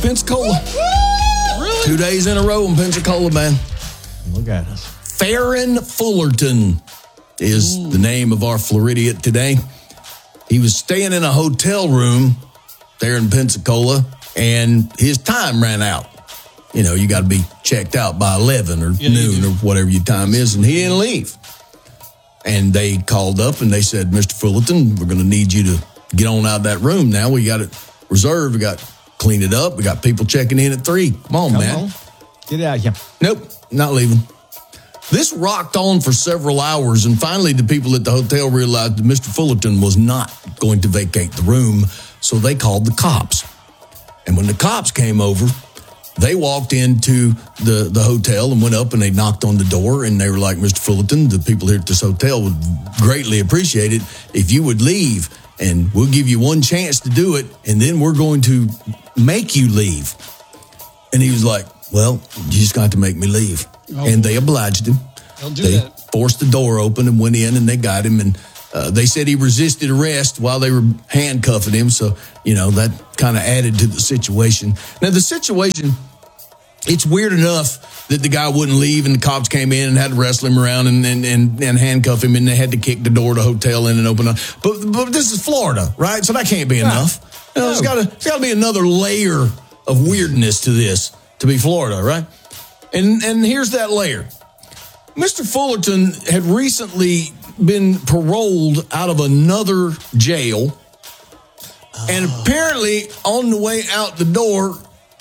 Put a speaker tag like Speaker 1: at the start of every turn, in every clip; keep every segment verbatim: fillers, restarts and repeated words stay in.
Speaker 1: Pensacola.
Speaker 2: Really?
Speaker 1: Two days in a row in Pensacola, man.
Speaker 3: Look at us.
Speaker 1: Farron Fullerton is Ooh. the name of our Floridian today. He was staying in a hotel room there in Pensacola, and his time ran out. You know, you got to be checked out by eleven or yeah, noon or whatever your time is, and he didn't leave. And they called up and they said, Mister Fullerton, we're going to need you to get on out of that room now. We got it reserved. We got cleaned it up. We got people checking in at three. Come on, Come man. On.
Speaker 3: Get out of here.
Speaker 1: Nope, not leaving. This rocked on for several hours, and finally the people at the hotel realized that Mister Fullerton was not going to vacate the room, so they called the cops. And when the cops came over, they walked into the, the hotel and went up and they knocked on the door, and they were like, Mister Fullerton, the people here at this hotel would greatly appreciate it if you would leave, and we'll give you one chance to do it, and then we're going to make you leave. And he was like, well, you just got to make me leave. Oh, and they obliged him.
Speaker 2: They'll do
Speaker 1: they
Speaker 2: that.
Speaker 1: forced the door open and went in, and they got him, and uh, they said he resisted arrest while they were handcuffing him, so, you know, that kind of added to the situation. Now, the situation, it's weird enough that the guy wouldn't leave, and the cops came in and had to wrestle him around and and, and, and handcuff him, and they had to kick the door to the hotel in and open up. But but this is Florida, right? So that can't be enough. You know, there's got to there's got to be another layer of weirdness to this to be Florida, right? And and here's that layer. Mister Fullerton had recently been paroled out of another jail, oh. and apparently on the way out the door,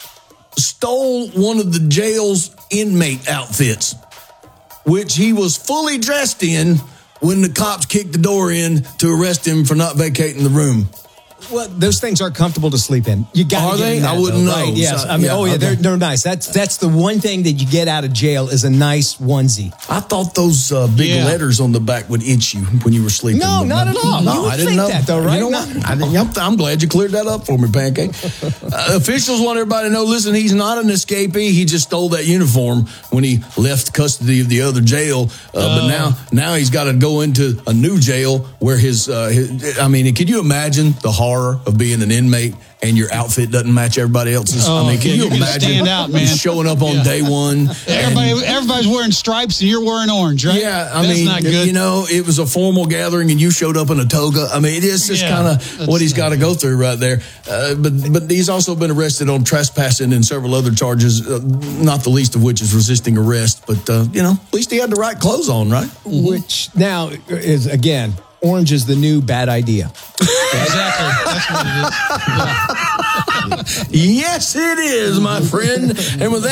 Speaker 1: stole one of the jail's inmate outfits, which he was fully dressed in when the cops kicked the door in to arrest him for not vacating the room.
Speaker 3: Well, those things are comfortable to sleep in. You got
Speaker 1: Are they?
Speaker 3: That,
Speaker 1: I wouldn't
Speaker 3: though,
Speaker 1: know.
Speaker 3: Right? Yes.
Speaker 1: So,
Speaker 3: I mean,
Speaker 1: yeah,
Speaker 3: oh, yeah,
Speaker 1: okay.
Speaker 3: they're, they're nice. That's that's the one thing that you get out of jail is a nice onesie.
Speaker 1: I thought those uh, big yeah. letters on the back would itch you when you were sleeping.
Speaker 3: No, not at all.
Speaker 1: No,
Speaker 3: you would
Speaker 1: I didn't
Speaker 3: think
Speaker 1: know
Speaker 3: that, though, right?
Speaker 1: You know
Speaker 3: no.
Speaker 1: what? I didn't, I'm glad you cleared that up for me, Pancake. uh, officials want everybody to know, listen, he's not an escapee. He just stole that uniform when he left custody of the other jail. Uh, uh, but now now he's got to go into a new jail where his, uh, his, I mean, can you imagine the horror of being an inmate and your outfit doesn't match everybody else's?
Speaker 2: Oh,
Speaker 1: I mean, can
Speaker 2: yeah,
Speaker 1: you
Speaker 2: you're
Speaker 1: imagine
Speaker 2: stand out, man.
Speaker 1: showing up on
Speaker 2: yeah.
Speaker 1: day one?
Speaker 2: Everybody,
Speaker 1: and,
Speaker 2: everybody's wearing stripes and you're wearing orange, right?
Speaker 1: Yeah, I
Speaker 2: That's
Speaker 1: mean,
Speaker 2: not good.
Speaker 1: you know, it was a formal gathering and you showed up in a toga. I mean, it is just
Speaker 2: yeah,
Speaker 1: kind of what he's got to go through right there. Uh, but but he's also been arrested on trespassing and several other charges, uh, not the least of which is resisting arrest. But, uh, you know, at least he had the right clothes on, right?
Speaker 3: Mm-hmm. Which now is, again, orange is the new bad idea.
Speaker 2: Exactly. That's what it is. Yeah.
Speaker 1: Yes, it is, my friend. And with that,